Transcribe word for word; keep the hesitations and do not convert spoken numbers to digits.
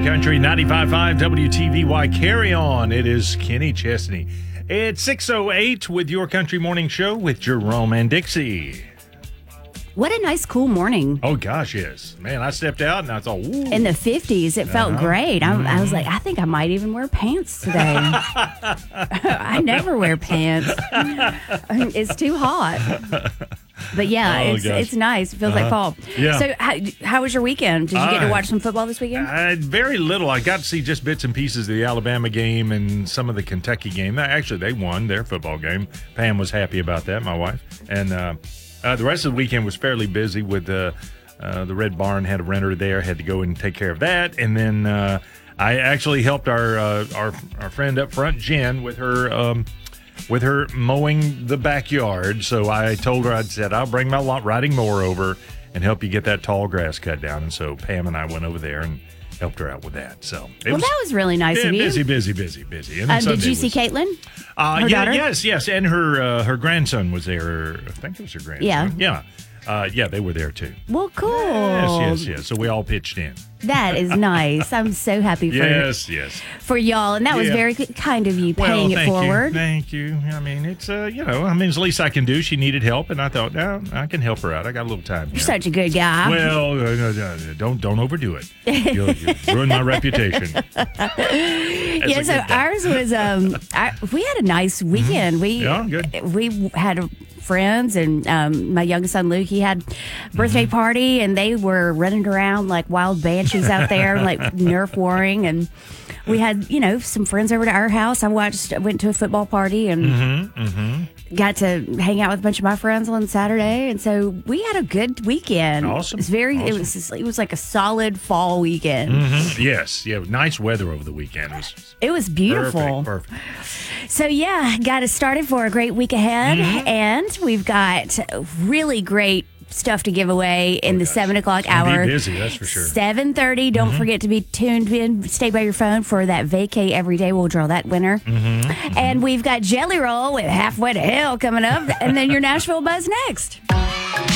Country ninety-five point five W T V Y. Carry on. It is Kenny Chesney. It's six oh eight with Your Country Morning Show with Jerome and Dixie. What a nice, cool morning. Oh, gosh, yes. Man, I stepped out and I thought, ooh. In the fifties, it felt Uh-huh. great. I, Mm-hmm. I was like, I think I might even wear pants today. I never wear pants. It's too hot. But yeah, Oh, it's gosh. it's nice. It feels like fall. Yeah. So how, how was your weekend? Did you get to I- watch some football this weekend? Uh, very little. I got to see just bits and pieces of the Alabama game and some of the Kentucky game. Actually, they won their football game. Pam was happy about that, my wife. And uh, uh, the rest of the weekend was fairly busy with uh, uh, the Red Barn had a renter there, had to go and take care of that. And then uh, I actually helped our, uh, our our friend up front, Jen, with her um, with her mowing the backyard. So I told her, I'd said, I'll bring my lawn riding mower over and help you get that tall grass cut down. And so Pam and I went over there and helped her out with that. So it Well, was, that was really nice yeah, of you. busy, busy, busy, busy. And then Um, did Sunday you see was- Caitlin? Uh, her yeah, daughter? yes, yes, and her uh, her grandson was there. I think it was her grandson. Yeah. yeah, uh, yeah. They were there too. Well, cool. Yes, yes, yes. So we all pitched in. That is nice. I'm so happy for Yes, yes. for y'all, and that was Yeah. very good- kind of you Well, paying it thank forward. you, thank you. I mean, it's uh, you know, I mean, it's the least I can do. She needed help, and I thought, no, I can help her out. I got a little time. You're here. such a good guy. Well, uh, no, no, no, don't don't overdo it. You'll, you'll ruin my reputation. As yeah, a so good guy. ours was um, I, we had a nice weekend. We Yeah, good. we had friends, and um, my youngest son Luke, he had a birthday Mm-hmm. party, and they were running around like wild banshees out there, like Nerf warring, and we had you know some friends over to our house. I watched, I went to a football party, and Mm-hmm, got to hang out with a bunch of my friends on Saturday, and so we had a good weekend. Awesome. It's very. It Awesome. was just, it was like a solid fall weekend. Mhm. Yes, yeah. Nice weather over the weekend. It was It was beautiful. perfect. Perfect. So, yeah, got us started for a great week ahead. Mm-hmm. And we've got really great stuff to give away in the gosh. seven o'clock It's gonna hour. be busy, that's for sure. Mm-hmm. seven thirty. Don't forget to be tuned in. Stay by your phone for that vacay every day. We'll draw that winner. Mm-hmm. And we've got Jelly Roll with Halfway to Hell coming up. And then your Nashville Buzz next.